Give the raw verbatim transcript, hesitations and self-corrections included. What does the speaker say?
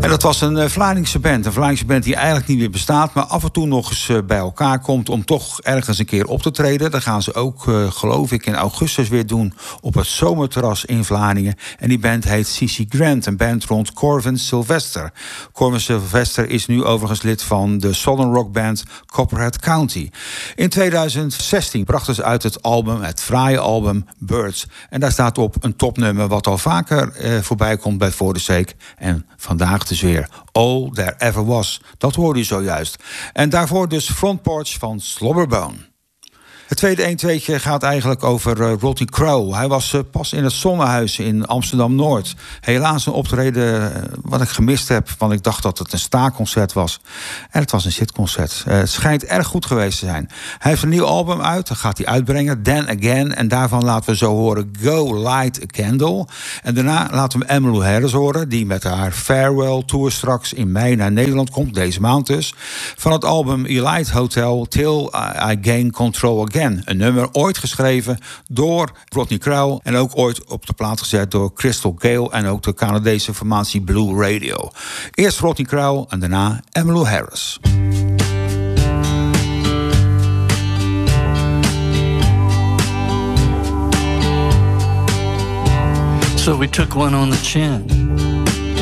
En dat was een uh, Vlaardingse band. Een Vlaardingse band die eigenlijk niet meer bestaat, maar af en toe nog eens uh, bij elkaar komt om toch ergens een keer op te treden. Dat gaan ze ook, uh, geloof ik, in augustus weer doen op het Zomerterras in Vlaardingen. En die band heet C C Grant, een band rond Corvin Sylvester. Corvin Sylvester is nu overigens lid van de southern rock band Copperhead County. In tweeduizend zestien brachten ze uit het album, het fraaie album Birds. En daar staat op een topnummer wat al vaker uh, voorbij komt bij For The Sake. En vandaag dus weer All There Ever Was. Dat hoorde u zojuist. En daarvoor dus Front Porch van Slobberbone. Het tweede een-tweetje gaat eigenlijk over uh, Rodney Crowell. Hij was uh, pas in het Zonnehuis in Amsterdam-Noord. Helaas een optreden uh, wat ik gemist heb, want ik dacht dat het een staakconcert was. En het was een zitconcert. Uh, het schijnt erg goed geweest te zijn. Hij heeft een nieuw album uit, dat gaat hij uitbrengen, Then Again. En daarvan laten we zo horen Go Light a Candle. En daarna laten we Emmylou Harris horen, die met haar Farewell Tour straks in mei naar Nederland komt, deze maand dus. Van het album Elite Hotel, Till I Gain Control Again. Een nummer ooit geschreven door Rodney Crowell en ook ooit op de plaat gezet door Crystal Gale en ook de Canadese formatie Blue Radio. Eerst Rodney Crowell en daarna Emmylou Harris. So we took one on the chin.